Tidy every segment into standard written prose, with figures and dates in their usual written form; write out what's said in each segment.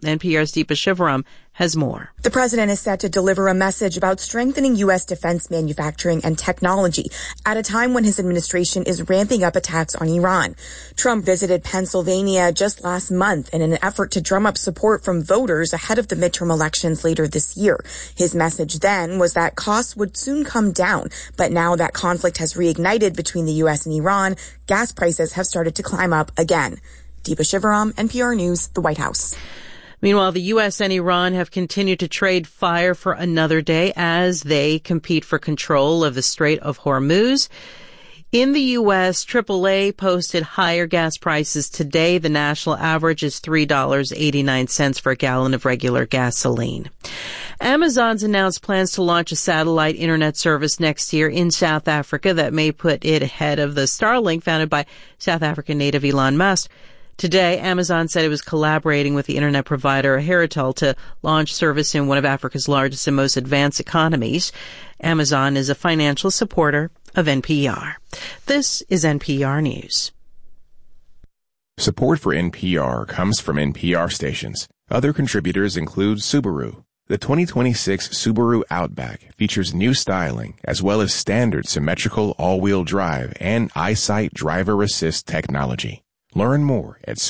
NPR's Deepa Shivaram has more. The president is set to deliver a message about strengthening U.S. defense manufacturing and technology at a time when his administration is ramping up attacks on Iran. Trump visited Pennsylvania just last month in an effort to drum up support from voters ahead of the midterm elections later this year. His message then was that costs would soon come down, but now that conflict has reignited between the U.S. and Iran, gas prices have started to climb up again. Deepa Shivaram, NPR News, the White House. Meanwhile, the U.S. and Iran have continued to trade fire for another day as they compete for control of the Strait of Hormuz. In the U.S., AAA posted higher gas prices today. The national average is $3.89 for a gallon of regular gasoline. Amazon's announced plans to launch a satellite internet service next year in South Africa that may put it ahead of the Starlink founded by South African native Elon Musk. Today, Amazon said it was collaborating with the internet provider Heritel to launch service in one of Africa's largest and most advanced economies. Amazon is a financial supporter of NPR. This is NPR News. Support for NPR comes from NPR stations. Other contributors include Subaru. The 2026 Subaru Outback features new styling as well as standard symmetrical all-wheel drive and EyeSight driver assist technology. Learn more at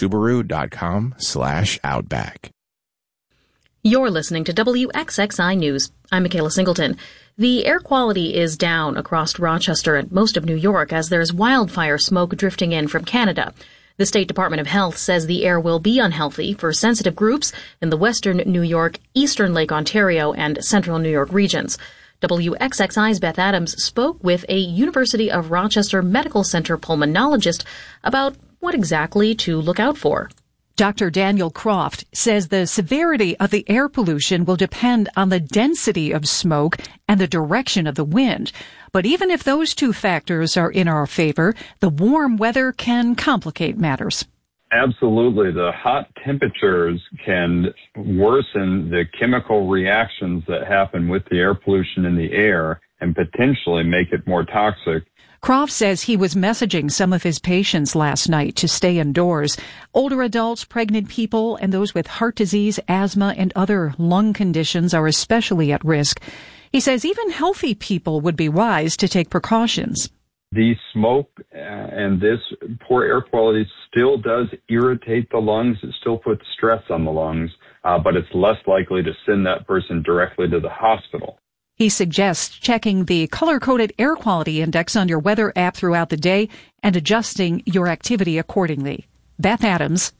Subaru.com/Outback. You're listening to WXXI News. I'm Michaela Singleton. The air quality is down across Rochester and most of New York as there's wildfire smoke drifting in from Canada. The State Department of Health says the air will be unhealthy for sensitive groups in the western New York, eastern Lake Ontario, and central New York regions. WXXI's Beth Adams spoke with a University of Rochester Medical Center pulmonologist about what exactly to look out for. Dr. Daniel Croft says the severity of the air pollution will depend on the density of smoke and the direction of the wind. But even if those two factors are in our favor, the warm weather can complicate matters. Absolutely. The hot temperatures can worsen the chemical reactions that happen with the air pollution in the air and potentially make it more toxic. Croft says he was messaging some of his patients last night to stay indoors. Older adults, pregnant people, and those with heart disease, asthma, and other lung conditions are especially at risk. He says even healthy people would be wise to take precautions. The smoke and this poor air quality still does irritate the lungs. It still puts stress on the lungs, but it's less likely to send that person directly to the hospital. He suggests checking the color-coded air quality index on your weather app throughout the day and adjusting your activity accordingly. Beth Adams,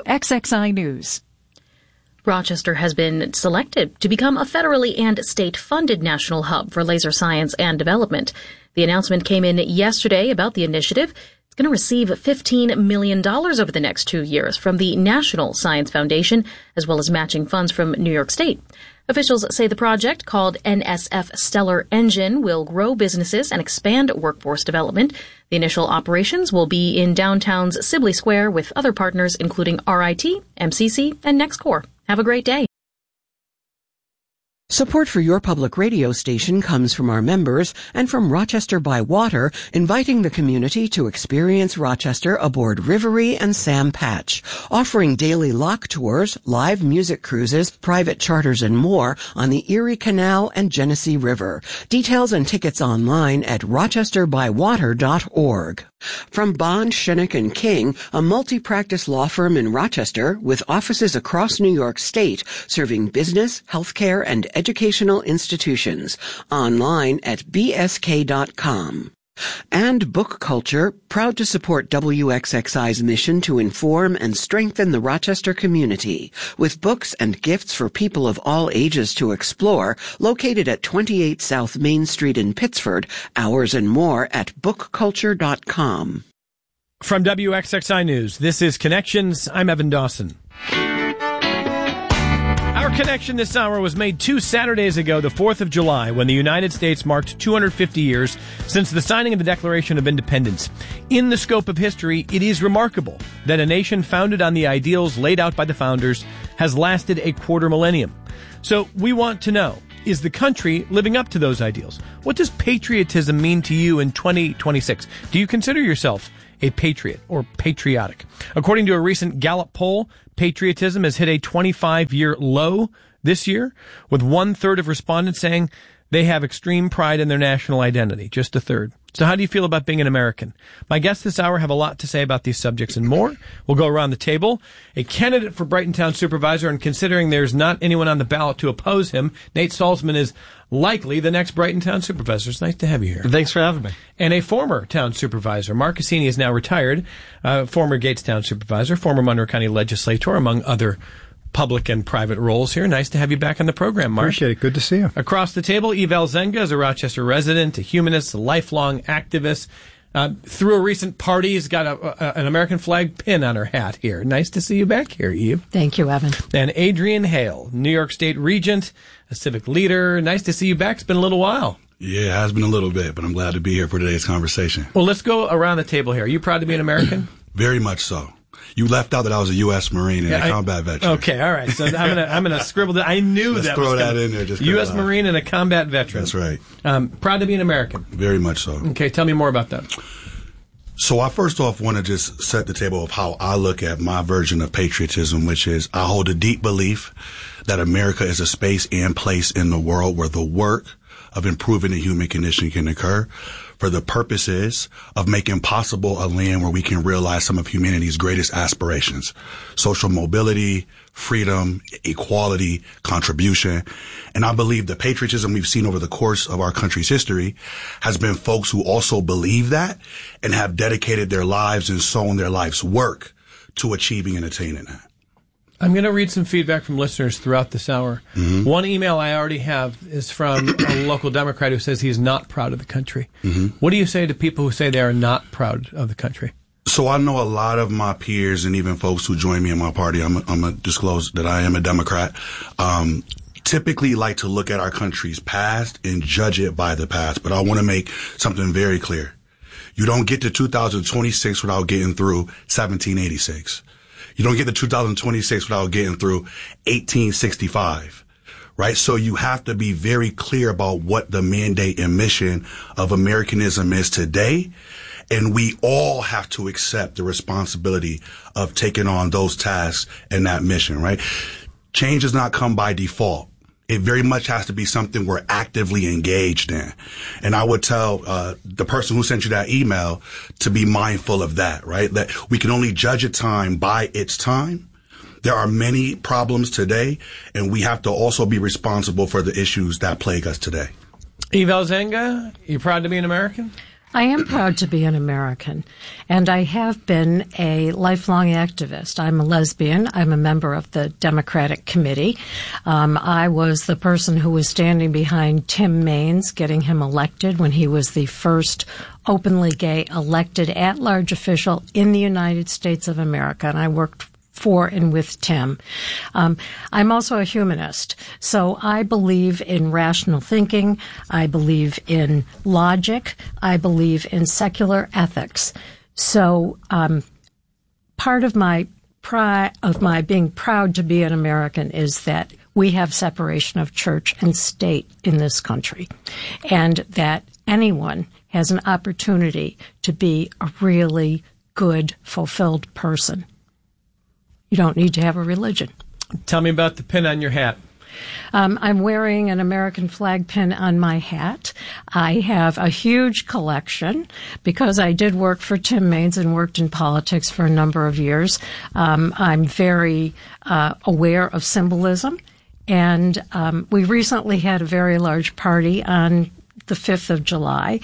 WXXI News. Rochester has been selected to become a federally and state-funded national hub for laser science and development. The announcement came in yesterday about the initiative. It's going to receive $15 million over the next 2 years from the National Science Foundation, as well as matching funds from New York State. Officials say the project, called NSF Stellar Engine, will grow businesses and expand workforce development. The initial operations will be in downtown's Sibley Square with other partners including RIT, MCC, and NextCore. Have a great day. Support for your public radio station comes from our members and from Rochester by Water, inviting the community to experience Rochester aboard Rivery and Sam Patch, offering daily lock tours, live music cruises, private charters, and more on the Erie Canal and Genesee River. Details and tickets online at rochesterbywater.org. From Bond, Schoeneck & King, a multi-practice law firm in Rochester with offices across New York State, serving business, healthcare, and educational institutions. Online at bsk.com. And Book Culture, proud to support WXXI's mission to inform and strengthen the Rochester community, with books and gifts for people of all ages to explore, located at 28 South Main Street in Pittsford. Hours and more at bookculture.com. From WXXI News, this is Connections. I'm Evan Dawson. Our connection this hour was made 2 Saturdays ago, the 4th of July, when the United States marked 250 years since the signing of the Declaration of Independence. In the scope of history, it is remarkable that a nation founded on the ideals laid out by the founders has lasted a quarter millennium. So we want to know, is the country living up to those ideals? What does patriotism mean to you in 2026? Do you consider yourself a patriot or patriotic? According to a recent Gallup poll, patriotism has hit a 25-year low this year, with 1/3 of respondents saying they have extreme pride in their national identity. Just a third. So how do you feel about being an American? My guests this hour have a lot to say about these subjects and more. We'll go around the table. A candidate for Brighton Town Supervisor, and considering there's not anyone on the ballot to oppose him, Nate Salzman is likely the next Brighton Town Supervisor. It's nice to have you here. Thanks for having me. And a former town supervisor. Mark Cassini is now retired, former Gates Town Supervisor, former Monroe County Legislator, among other public and private roles here. Nice to have you back on the program, Mark. Appreciate it. Good to see you. Across the table, Eve Alzenga is a Rochester resident, a humanist, a lifelong activist. Through a recent party, has got an American flag pin on her hat here. Nice to see you back here, Eve. Thank you, Evan. And Adrian Hale, New York State Regent, a civic leader. Nice to see you back. It's been a little while. Yeah, it has been a little bit, but I'm glad to be here for today's conversation. Well, let's go around the table here. Are you proud to be an American? Very much so. You left out that I was a U.S. Marine and a combat veteran. Okay, all right. So I'm gonna scribble that. I knew Let's that. Throw was that in there. Just U.S. Marine and a combat veteran. That's right. Proud to be an American. Very much so. Okay, tell me more about that. So I first off want to just set the table of how I look at my version of patriotism, which is I hold a deep belief that America is a space and place in the world where the work of improving the human condition can occur for the purposes of making possible a land where we can realize some of humanity's greatest aspirations: social mobility, freedom, equality, contribution. And I believe the patriotism we've seen over the course of our country's history has been folks who also believe that and have dedicated their lives and sown their life's work to achieving and attaining that. I'm going to read some feedback from listeners throughout this hour. Mm-hmm. One email I already have is from a local Democrat who says he's not proud of the country. Mm-hmm. What do you say to people who say they are not proud of the country? So I know a lot of my peers and even folks who join me in my party, I'm going to disclose that I am a Democrat, typically like to look at our country's past and judge it by the past. But I want to make something very clear. You don't get to 2026 without getting through 1786. You don't get to 2026 without getting through 1865, right? So you have to be very clear about what the mandate and mission of Americanism is today. And we all have to accept the responsibility of taking on those tasks and that mission, right? Change does not come by default. It very much has to be something we're actively engaged in. And I would tell the person who sent you that email to be mindful of that, right? That we can only judge a time by its time. There are many problems today, and we have to also be responsible for the issues that plague us today. Eve Alzenga, you proud to be an American? I am proud to be an American, and I have been a lifelong activist. I'm a lesbian. I'm a member of the Democratic Committee. I was the person who was standing behind Tim Maines, getting him elected when he was the first openly gay elected at-large official in the United States of America, and I worked for and with Tim. I'm also a humanist, so I believe in rational thinking. I believe in logic. I believe in secular ethics. So part of my being proud to be an American is that we have separation of church and state in this country, and that anyone has an opportunity to be a really good, fulfilled person. You don't need to have a religion. Tell me about the pin on your hat. I'm wearing an American flag pin on my hat. I have a huge collection because I did work for Tim Maines and worked in politics for a number of years. I'm very aware of symbolism. And we recently had a very large party on the 5th of July.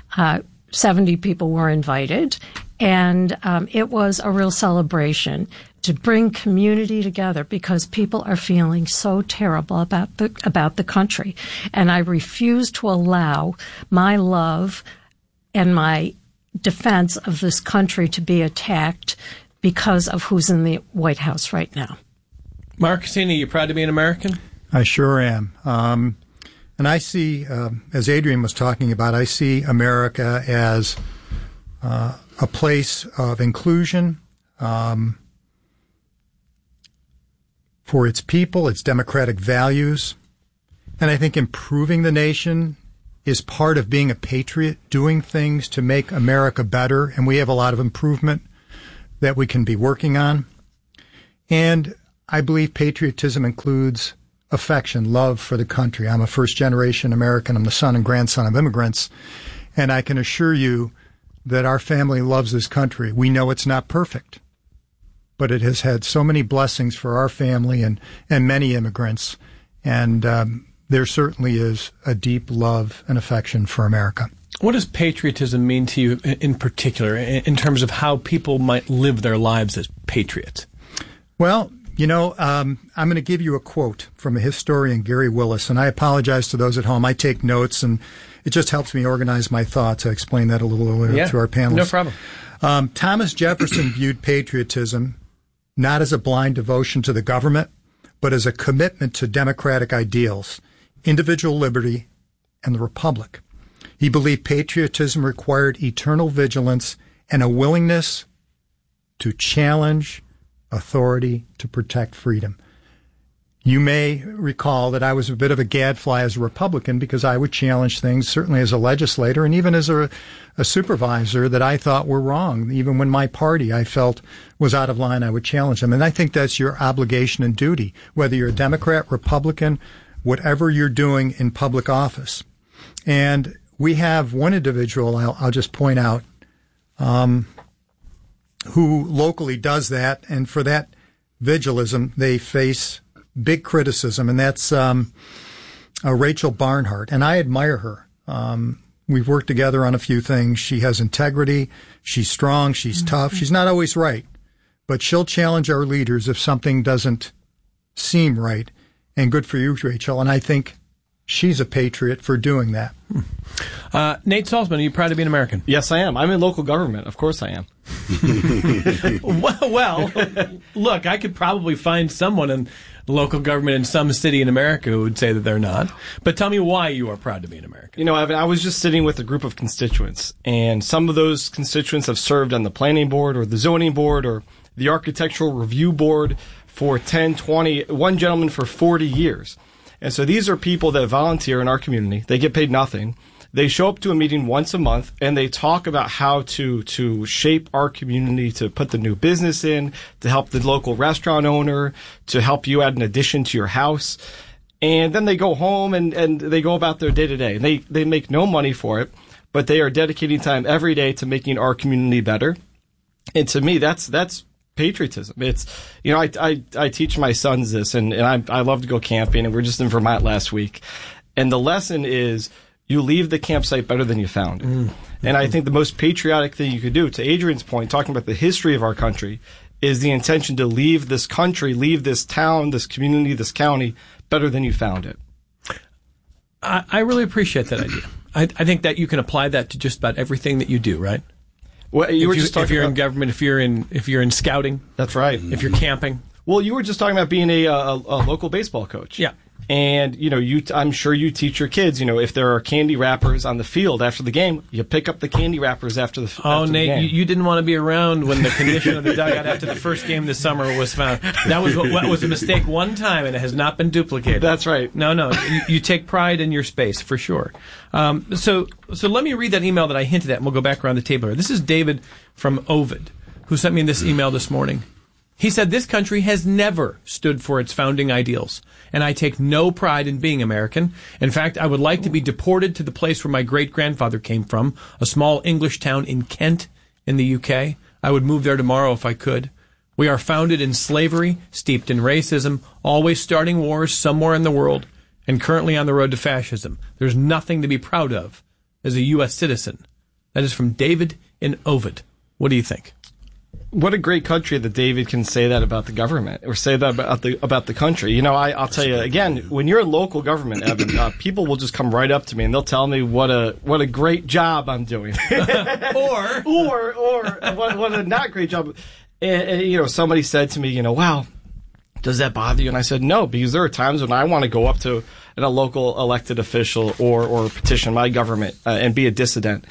70 people were invited. And it was a real celebration to bring community together because people are feeling so terrible about the country. And I refuse to allow my love and my defense of this country to be attacked because of who's in the White House right now. Mark Cassini, you proud to be an American? I sure am. And I see, as Adrian was talking about, I see America as a place of inclusion for its people, its democratic values. And I think improving the nation is part of being a patriot, doing things to make America better. And we have a lot of improvement that we can be working on. And I believe patriotism includes affection, love for the country. I'm a first-generation American. I'm the son and grandson of immigrants. And I can assure you that our family loves this country. We know it's not perfect, but it has had so many blessings for our family and many immigrants. And there certainly is a deep love and affection for America. What does patriotism mean to you in particular, in terms of how people might live their lives as patriots? Well, I'm going to give you a quote from a historian, Gary Willis, and I apologize to those at home. I take notes, and it just helps me organize my thoughts. I explained that a little earlier to our panelists. No problem. Thomas Jefferson viewed patriotism not as a blind devotion to the government, but as a commitment to democratic ideals, individual liberty, and the republic. He believed patriotism required eternal vigilance and a willingness to challenge authority to protect freedom. You may recall that I was a bit of a gadfly as a Republican because I would challenge things, certainly as a legislator and even as a supervisor, that I thought were wrong. Even when my party I felt was out of line, I would challenge them. And I think that's your obligation and duty, whether you're a Democrat, Republican, whatever you're doing in public office. And we have one individual I'll just point out who locally does that, and for that vigilism they face big criticism, and that's Rachel Barnhart. And I admire her. We've worked together on a few things. She has integrity. She's strong. She's tough. She's not always right, but she'll challenge our leaders if something doesn't seem right. And good for you, Rachel. And I think she's a patriot for doing that. Nate Salzman, are you proud to be an American? Yes, I am. I'm in local government. Of course I am. Well, look, I could probably find someone in local government in some city in America who would say that they're not. But tell me why you are proud to be an American. Evan, I was just sitting with a group of constituents, and some of those constituents have served on the planning board or the zoning board or the architectural review board for 10, 20, one gentleman for 40 years. And so these are people that volunteer in our community. They get paid nothing. They show up to a meeting once a month, and they talk about how to shape our community, to put the new business in, to help the local restaurant owner, to help you add an addition to your house. And then they go home and they go about their day-to-day. And they make no money for it, but they are dedicating time every day to making our community better. And to me, that's patriotism. It's, I teach my sons this, and I love to go camping, and we're just in Vermont last week. And the lesson is, you leave the campsite better than you found it. And I think the most patriotic thing you could do, to Adrian's point, talking about the history of our country, is the intention to leave this country, leave this town, this community, this county, better than you found it. I really appreciate that idea. I think that you can apply that to just about everything that you do, right? Well, if you're in government, if you're in scouting. That's right. If you're camping. Well, you were just talking about being a local baseball coach. Yeah. And, I'm sure you teach your kids, if there are candy wrappers on the field after the game, you pick up the candy wrappers after the game. Oh, Nate, you didn't want to be around when the condition of the dugout after the first game this summer was found. That was what was a mistake one time, and it has not been duplicated. That's right. No, you take pride in your space, for sure. So let me read that email that I hinted at, and we'll go back around the table here. This is David from Ovid, who sent me this email this morning. He said, "This country has never stood for its founding ideals, and I take no pride in being American. In fact, I would like to be deported to the place where my great-grandfather came from, a small English town in Kent in the UK. I would move there tomorrow if I could. We are founded in slavery, steeped in racism, always starting wars somewhere in the world, and currently on the road to fascism. There's nothing to be proud of as a U.S. citizen." That is from David in Ovid. What do you think? What a great country that David can say that about the government, or say that about the country. I'll tell you again, when you're in local government, Evan, people will just come right up to me and they'll tell me what a great job I'm doing, or what a not great job. And somebody said to me, wow, does that bother you? And I said, no, because there are times when I want to go up to and a local elected official or petition my government and be a dissident.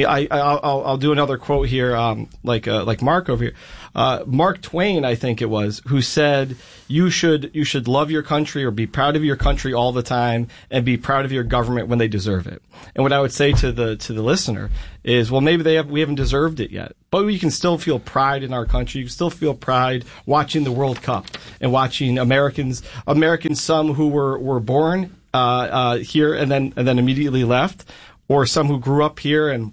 I'll do another quote here, like Mark over here. Mark Twain, I think it was, who said you should love your country or be proud of your country all the time and be proud of your government when they deserve it. And what I would say to the listener is, well, maybe we haven't deserved it yet, but we can still feel pride in our country. You can still feel pride watching the World Cup and watching Americans, some who were born here and then immediately left, or some who grew up here and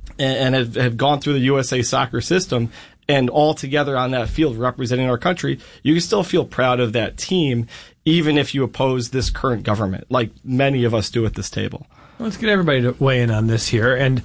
have gone through the USA soccer system. And all together on that field representing our country, you can still feel proud of that team, even if you oppose this current government, like many of us do at this table. Let's get everybody to weigh in on this here. And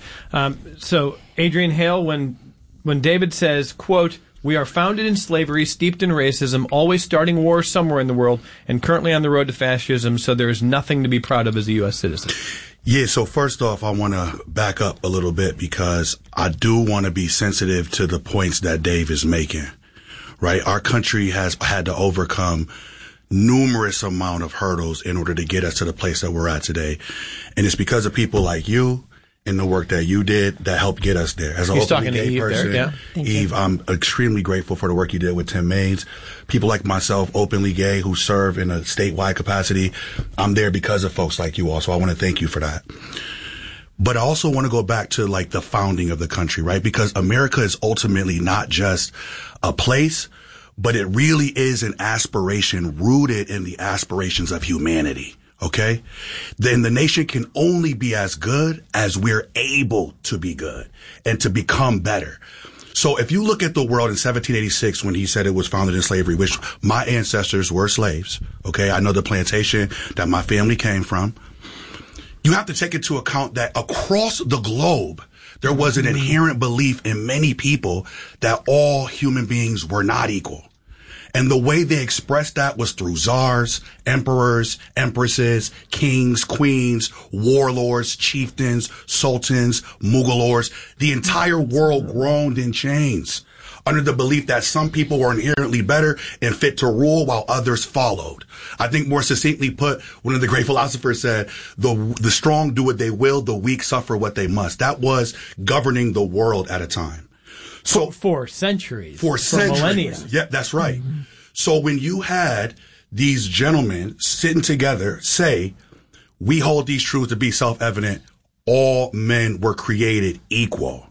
so, Adrian Hale, when David says, quote, "We are founded in slavery, steeped in racism, always starting wars somewhere in the world, and currently on the road to fascism, so there is nothing to be proud of as a U.S. citizen." Yeah, so first off, I want to back up a little bit because I do want to be sensitive to the points that Dave is making, right? Our country has had to overcome numerous amount of hurdles in order to get us to the place that we're at today. And it's because of people like you and the work that you did that helped get us there. As a openly gay person, Eve, I'm extremely grateful for the work you did with Tim Maines. People like myself, openly gay, who serve in a statewide capacity, I'm there because of folks like you all. So I want to thank you for that. But I also want to go back to like the founding of the country, right? Because America is ultimately not just a place, but it really is an aspiration rooted in the aspirations of humanity. Okay? Then the nation can only be as good as we're able to be good and to become better. So if you look at the world in 1786, when he said it was founded in slavery, which my ancestors were slaves. Okay. I know the plantation that my family came from. You have to take into account that across the globe, there was an inherent belief in many people that all human beings were not equal. And the way they expressed that was through czars, emperors, empresses, kings, queens, warlords, chieftains, sultans, Mughalors. The entire world groaned in chains under the belief that some people were inherently better and fit to rule while others followed. I think more succinctly put, one of the great philosophers said, the strong do what they will, the weak suffer what they must. That was governing the world at a time. So for centuries, for millennia. Yeah, that's right. Mm-hmm. So when you had these gentlemen sitting together say, we hold these truths to be self-evident, all men were created equal.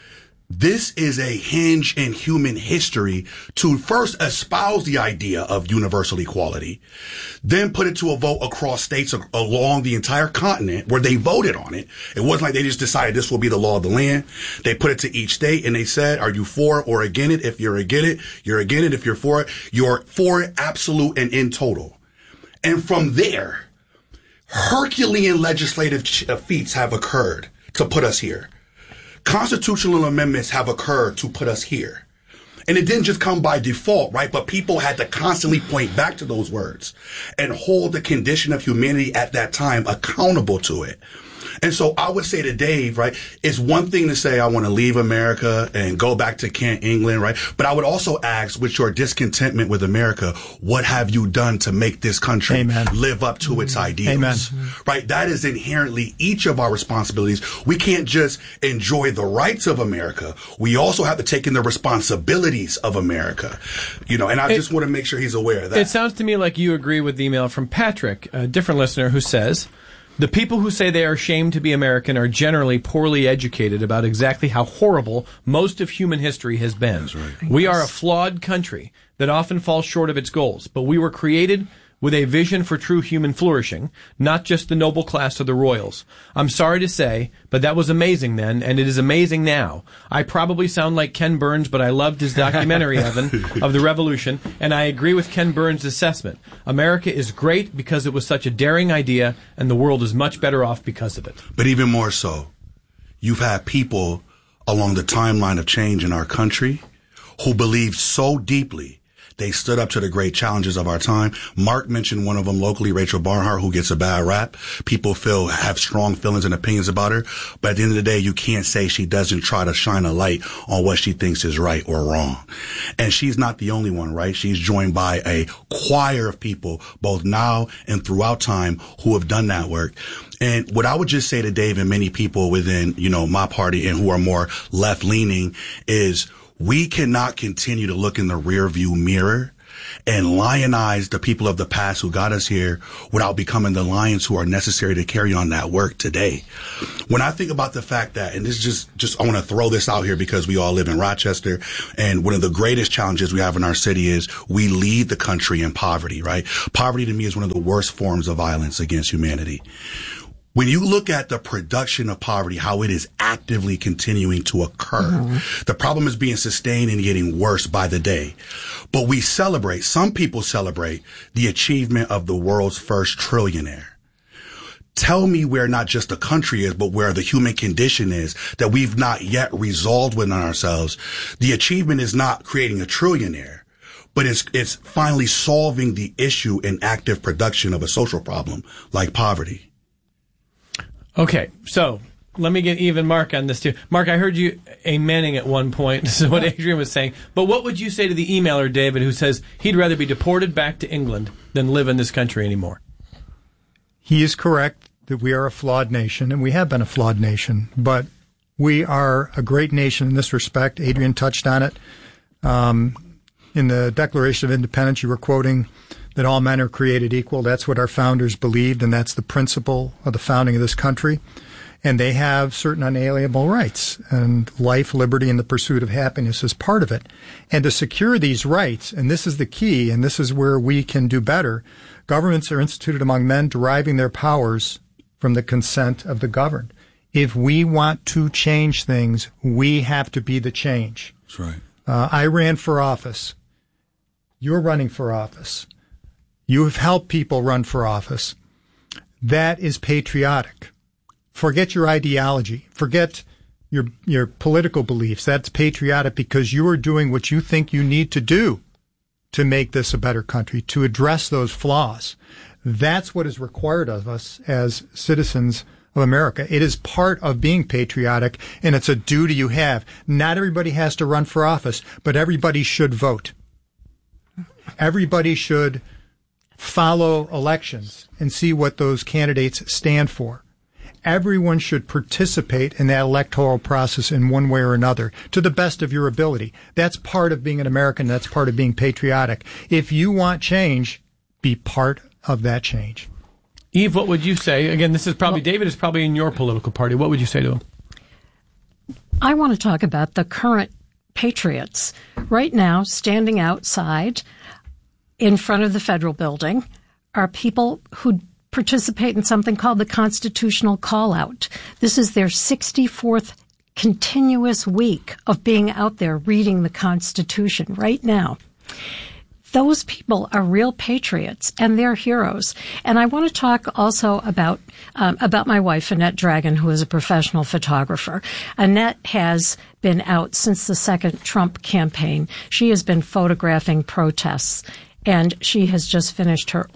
This is a hinge in human history to first espouse the idea of universal equality, then put it to a vote across states along the entire continent where they voted on it. It wasn't like they just decided this will be the law of the land. They put it to each state and they said, are you for or against it? If you're against it, you're against it. If you're for it, absolute and in total. And from there, Herculean legislative feats have occurred to put us here. Constitutional amendments have occurred to put us here. And it didn't just come by default, right? But people had to constantly point back to those words and hold the condition of humanity at that time accountable to it. And so I would say to Dave, right, it's one thing to say I want to leave America and go back to Kent, England, right? But I would also ask, with your discontentment with America, what have you done to make this country live up to its ideals? Right? That is inherently each of our responsibilities. We can't just enjoy the rights of America. We also have to take in the responsibilities of America. You know, and I just want to make sure he's aware of that. It sounds to me like you agree with the email from Patrick, a different listener, who says, the people who say they are ashamed to be American are generally poorly educated about exactly how horrible most of human history has been. That's right. We are a flawed country that often falls short of its goals, but we were created with a vision for true human flourishing, not just the noble class or the royals. I'm sorry to say, but that was amazing then, and it is amazing now. I probably sound like Ken Burns, but I loved his documentary, Evan, of the Revolution, and I agree with Ken Burns' assessment. America is great because it was such a daring idea, and the world is much better off because of it. But even more so, you've had people along the timeline of change in our country who believed so deeply They stood up to the great challenges of our time. Mark mentioned one of them locally, Rachel Barnhart, who gets a bad rap. People have strong feelings and opinions about her. But at the end of the day, you can't say she doesn't try to shine a light on what she thinks is right or wrong. And she's not the only one, right? She's joined by a choir of people, both now and throughout time, who have done that work. And what I would just say to Dave and many people within, my party and who are more left leaning is we cannot continue to look in the rear view mirror and lionize the people of the past who got us here without becoming the lions who are necessary to carry on that work today. When I think about the fact that, and this is just I want to throw this out here because we all live in Rochester, and one of the greatest challenges we have in our city is we lead the country in poverty, right? Poverty to me is one of the worst forms of violence against humanity. When you look at the production of poverty, how it is actively continuing to occur, the problem is being sustained and getting worse by the day. But some people celebrate the achievement of the world's first trillionaire. Tell me where not just the country is, but where the human condition is that we've not yet resolved within ourselves. The achievement is not creating a trillionaire, but it's finally solving the issue in active production of a social problem like poverty. Okay, so let me get even Mark on this too. Mark, I heard you amening at one point. This is what Adrian was saying. But what would you say to the emailer, David, who says he'd rather be deported back to England than live in this country anymore? He is correct that we are a flawed nation, and we have been a flawed nation. But we are a great nation in this respect. Adrian touched on it. In the Declaration of Independence, you were quoting that all men are created equal. That's what our founders believed, and that's the principle of the founding of this country. And they have certain unalienable rights, and life, liberty, and the pursuit of happiness is part of it. And to secure these rights, and this is the key, and this is where we can do better, governments are instituted among men deriving their powers from the consent of the governed. If we want to change things, we have to be the change. That's right. I ran for office. You're running for office. You have helped people run for office. That is patriotic. Forget your ideology. Forget your political beliefs. That's patriotic because you are doing what you think you need to do to make this a better country, to address those flaws. That's what is required of us as citizens of America. It is part of being patriotic, and it's a duty you have. Not everybody has to run for office, but everybody should vote. Everybody should follow elections and see what those candidates stand for. Everyone should participate in that electoral process in one way or another to the best of your ability. That's part of being an American. That's part of being patriotic. If you want change, be part of that change. Eve, what would you say? Again, this is probably, David is probably in your political party. What would you say to him? I want to talk about the current patriots. Right now, standing outside in front of the federal building are people who participate in something called the Constitutional Call-Out. This is their 64th continuous week of being out there reading the Constitution right now. Those people are real patriots, and they're heroes. And I want to talk also about my wife, Annette Dragon, who is a professional photographer. Annette has been out since the second Trump campaign. She has been photographing protests, and she has just finished her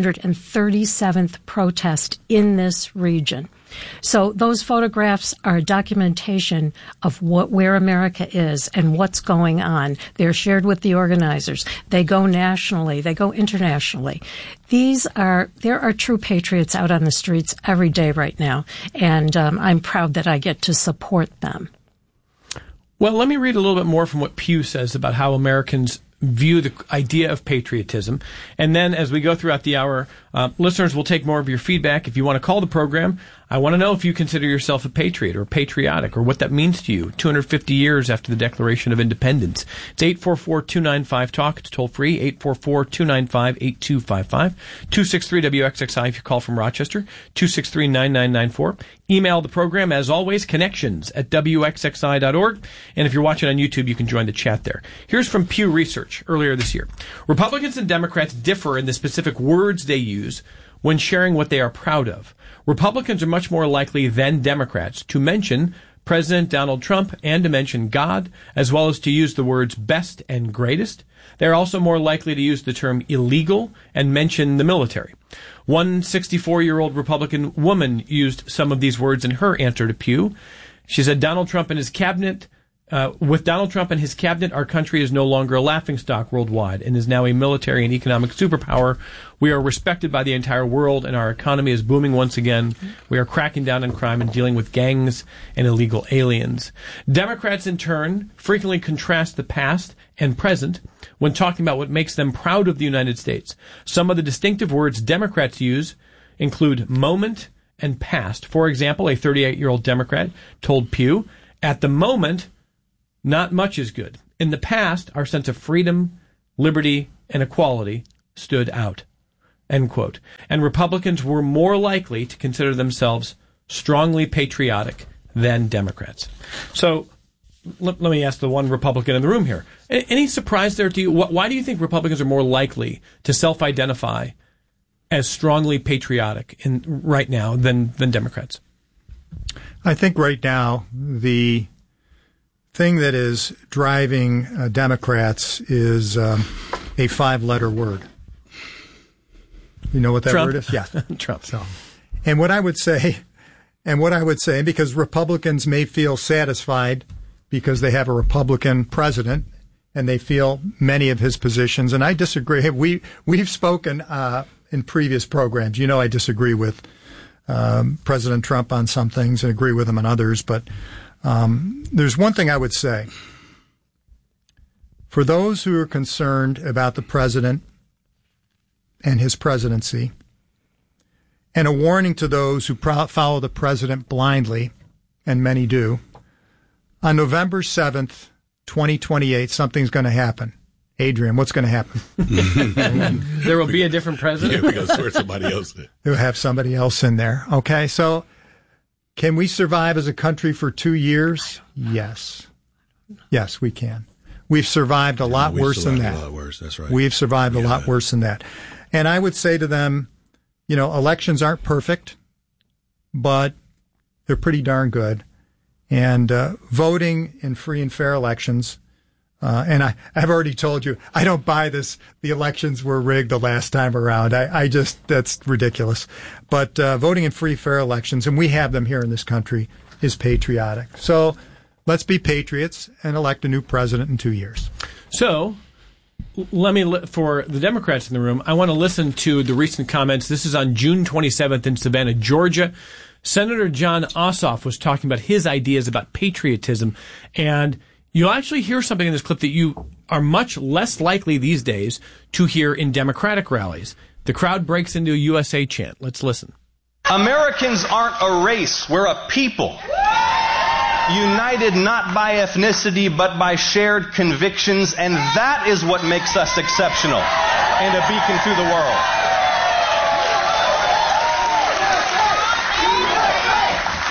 137th protest in this region. So those photographs are a documentation of where America is and what's going on. They're shared with the organizers. They go nationally. They go internationally. There are true patriots out on the streets every day right now, and I'm proud that I get to support them. Well, let me read a little bit more from what Pew says about how Americans view the idea of patriotism. And then as we go throughout the hour, listeners will take more of your feedback. If you want to call the program, I want to know if you consider yourself a patriot or patriotic or what that means to you 250 years after the Declaration of Independence. It's 844-295-TALK. It's toll free, 844-295-8255. 263-WXXI if you call from Rochester, 263-9994. Email the program, as always, connections@WXXI.org. And if you're watching on YouTube, you can join the chat there. Here's from Pew Research earlier this year. Republicans and Democrats differ in the specific words they use when sharing what they are proud of. Republicans are much more likely than Democrats to mention President Donald Trump and to mention God, as well as to use the words best and greatest. They're also more likely to use the term illegal and mention the military. One 64-year-old Republican woman used some of these words in her answer to Pew. She said, with Donald Trump and his cabinet, our country is no longer a laughingstock worldwide and is now a military and economic superpower. We are respected by the entire world, and our economy is booming once again. We are cracking down on crime and dealing with gangs and illegal aliens. Democrats, in turn, frequently contrast the past and present when talking about what makes them proud of the United States. Some of the distinctive words Democrats use include moment and past. For example, a 38-year-old Democrat told Pew, at the moment, not much is good. In the past, our sense of freedom, liberty, and equality stood out. End quote. And Republicans were more likely to consider themselves strongly patriotic than Democrats. So let me ask the one Republican in the room here. Any surprise there to you? Why do you think Republicans are more likely to self-identify as strongly patriotic right now than Democrats? I think right now the thing that is driving Democrats is a 5-letter word. You know what that Trump. word is? Yeah. Trump. So, and what I would say, because Republicans may feel satisfied because they have a Republican president and they feel many of his positions, and I disagree. We've spoken in previous programs. You know, I disagree with President Trump on some things and agree with him on others, but there's one thing I would say. For those who are concerned about the president and his presidency, and a warning to those who follow the president blindly, and many do, on November 7th, 2028, something's going to happen. Adrian, what's going to happen? There will be a different president? Yeah, we're going to swear somebody else in. They'll have somebody else in there. Okay, so can we survive as a country for 2 years? Yes. Yes, we can. We've survived a lot worse than that. A lot worse, that's right. We've survived a lot worse than that. And I would say to them, you know, elections aren't perfect, but they're pretty darn good. And voting in free and fair elections, and I've already told you, I don't buy this. The elections were rigged the last time around. I just, that's ridiculous. But voting in free, fair elections, and we have them here in this country, is patriotic. So let's be patriots and elect a new president in 2 years. So for the Democrats in the room, I want to listen to the recent comments. This is on June 27th in Savannah, Georgia. Senator Jon Ossoff was talking about his ideas about patriotism, and you'll actually hear something in this clip that you are much less likely these days to hear in Democratic rallies. The crowd breaks into a USA chant. Let's listen. Americans aren't a race. We're a people. United not by ethnicity, but by shared convictions, and that is what makes us exceptional and a beacon to the world.